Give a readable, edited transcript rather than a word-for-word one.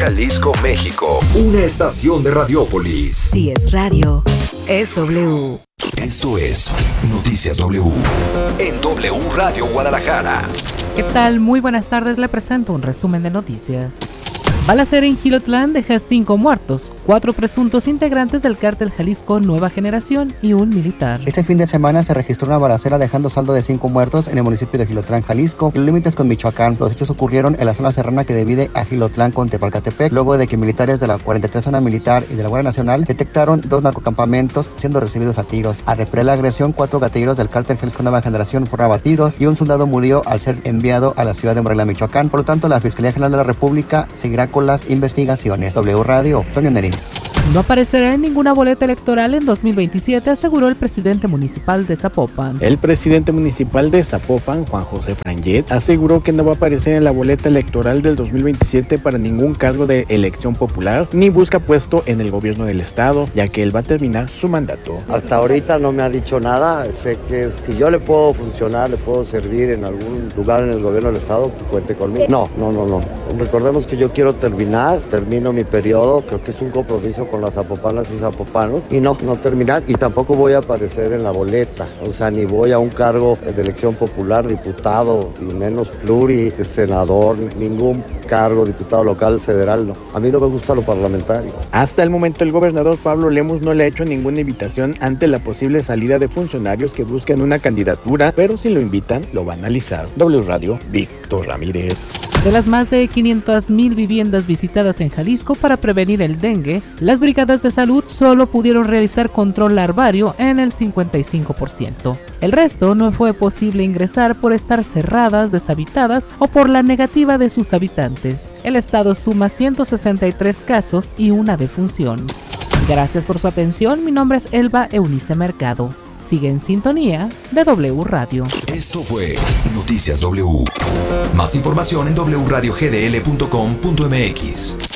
Jalisco, México. Una estación de Radiópolis. Si es radio, es W. Esto es Noticias W. En W Radio Guadalajara. ¿Qué tal? Muy buenas tardes. Le presento un resumen de noticias. Balacera en Jilotlán deja 5 muertos, 4 presuntos integrantes del cártel Jalisco Nueva Generación y un militar. Este fin de semana se registró una balacera dejando saldo de 5 muertos en el municipio de Jilotlán, Jalisco, en los límites con Michoacán. Los hechos ocurrieron en la zona serrana que divide a Jilotlán con Tepalcatepec, luego de que militares de la 43 Zona Militar y de la Guardia Nacional detectaron 2 narcocampamentos siendo recibidos a tiros. Al repeler la agresión, 4 gatilleros del cártel Jalisco Nueva Generación fueron abatidos y un soldado murió al ser enviado a la ciudad de Morelia, Michoacán. Por lo tanto, la Fiscalía General de la República seguirá con las investigaciones. W Radio, Antonio Neri. No aparecerá en ninguna boleta electoral en 2027, aseguró el presidente municipal de Zapopan. El presidente municipal de Zapopan, Juan José Franget, aseguró que no va a aparecer en la boleta electoral del 2027 para ningún cargo de elección popular, ni busca puesto en el gobierno del estado, ya que él va a terminar su mandato. Hasta ahorita no me ha dicho nada, sé que si yo le puedo funcionar, le puedo servir en algún lugar en el gobierno del estado, cuente conmigo. No. Recordemos que yo quiero termino mi periodo, creo que es un compromiso con las zapopanas y zapopanos, y no terminar, y tampoco voy a aparecer en la boleta, o sea, ni voy a un cargo de elección popular, diputado, y menos pluri, senador, ningún cargo, diputado local, federal, no. A mí no me gusta lo parlamentario. Hasta el momento el gobernador Pablo Lemus no le ha hecho ninguna invitación ante la posible salida de funcionarios que busquen una candidatura, pero si lo invitan, lo va a analizar. W Radio, Víctor Ramírez. De las más de 500,000 viviendas visitadas en Jalisco para prevenir el dengue, las brigadas de salud solo pudieron realizar control larvario en el 55%. El resto no fue posible ingresar por estar cerradas, deshabitadas o por la negativa de sus habitantes. El estado suma 163 casos y una defunción. Gracias por su atención. Mi nombre es Elba Eunice Mercado. Sigue en sintonía de W Radio. Esto fue Noticias W. Más información en wradiogdl.com.mx.